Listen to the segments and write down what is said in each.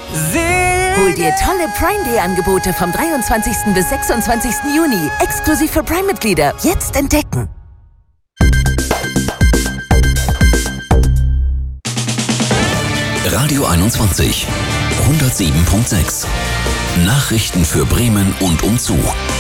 Hol dir tolle Prime Day Angebote vom 23. bis 26. Juni. Exklusiv für Prime-Mitglieder. Jetzt entdecken. Radio 21, 107.6. Nachrichten für Bremen und umzu.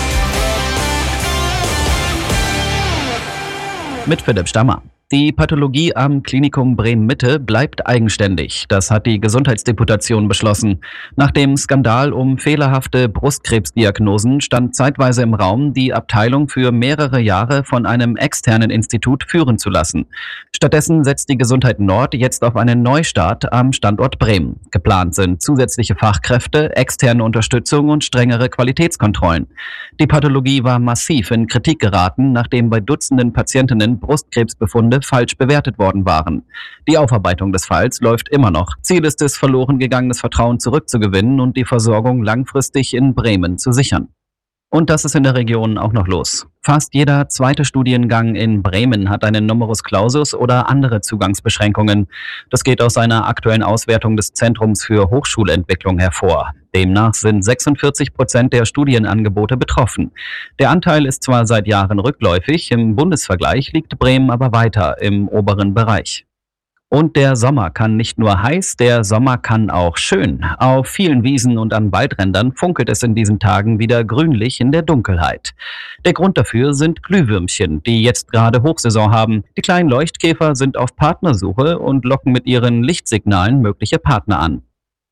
Mit Philipp Stammer. Die Pathologie am Klinikum Bremen-Mitte bleibt eigenständig. Das hat die Gesundheitsdeputation beschlossen. Nach dem Skandal um fehlerhafte Brustkrebsdiagnosen stand zeitweise im Raum, die Abteilung für mehrere Jahre von einem externen Institut führen zu lassen. Stattdessen setzt die Gesundheit Nord jetzt auf einen Neustart am Standort Bremen. Geplant sind zusätzliche Fachkräfte, externe Unterstützung und strengere Qualitätskontrollen. Die Pathologie war massiv in Kritik geraten, nachdem bei Dutzenden Patientinnen Brustkrebsbefunde falsch bewertet worden waren. Die Aufarbeitung des Falls läuft immer noch. Ziel ist es, verloren gegangenes Vertrauen zurückzugewinnen und die Versorgung langfristig in Bremen zu sichern. Und das ist in der Region auch noch los. Fast jeder zweite Studiengang in Bremen hat einen Numerus Clausus oder andere Zugangsbeschränkungen. Das geht aus einer aktuellen Auswertung des Zentrums für Hochschulentwicklung hervor. Demnach sind 46% der Studienangebote betroffen. Der Anteil ist zwar seit Jahren rückläufig, im Bundesvergleich liegt Bremen aber weiter im oberen Bereich. Und der Sommer kann nicht nur heiß, der Sommer kann auch schön. Auf vielen Wiesen und an Waldrändern funkelt es in diesen Tagen wieder grünlich in der Dunkelheit. Der Grund dafür sind Glühwürmchen, die jetzt gerade Hochsaison haben. Die kleinen Leuchtkäfer sind auf Partnersuche und locken mit ihren Lichtsignalen mögliche Partner an.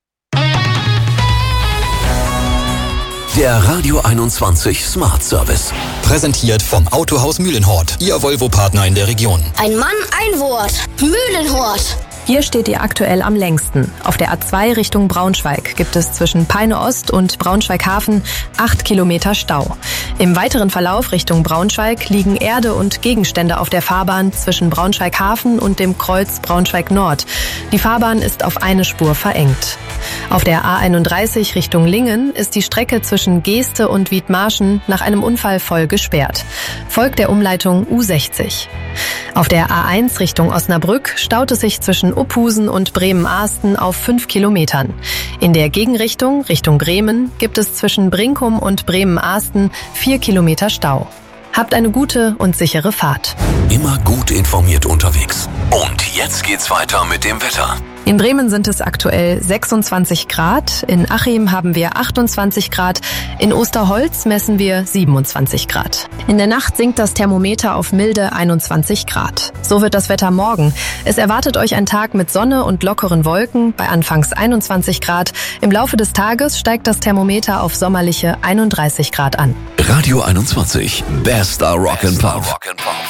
Der Radio 21 Smart Service. Präsentiert vom Autohaus Mühlenhort, Ihr Volvo-Partner in der Region. Ein Mann, ein Wort. Mühlenhort. Hier steht ihr aktuell am längsten. Auf der A2 Richtung Braunschweig gibt es zwischen Peine Ost und Braunschweig-Hafen 8 Kilometer Stau. Im weiteren Verlauf Richtung Braunschweig liegen Erde und Gegenstände auf der Fahrbahn zwischen Braunschweig-Hafen und dem Kreuz Braunschweig-Nord. Die Fahrbahn ist auf eine Spur verengt. Auf der A31 Richtung Lingen ist die Strecke zwischen Geeste und Wiedmarschen nach einem Unfall voll gesperrt. Folgt der Umleitung U60. Auf der A1 Richtung Osnabrück staut es sich zwischen Uphusen und Bremen-Ahsten auf 5 Kilometern. In der Gegenrichtung, Richtung Bremen, gibt es zwischen Brinkum und Bremen-Ahsten 4 Kilometer Stau. Habt eine gute und sichere Fahrt. Immer gut informiert unterwegs. Und jetzt geht's weiter mit dem Wetter. In Bremen sind es aktuell 26 Grad, in Achim haben wir 28 Grad, in Osterholz messen wir 27 Grad. In der Nacht sinkt das Thermometer auf milde 21 Grad. So wird das Wetter morgen. Es erwartet euch ein Tag mit Sonne und lockeren Wolken bei anfangs 21 Grad. Im Laufe des Tages steigt das Thermometer auf sommerliche 31 Grad an. Radio 21, bester Rock'n'Pop.